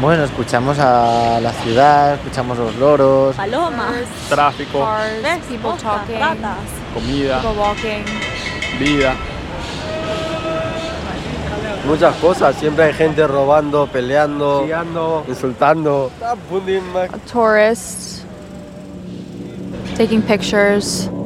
Bueno, escuchamos a la ciudad, escuchamos los loros. Palomas. Tráfico, Cars, people moscas, talking. ratas. comida, People walking. vida. Muchas cosas, siempre hay gente robando, peleando, insultando. Tourists taking pictures.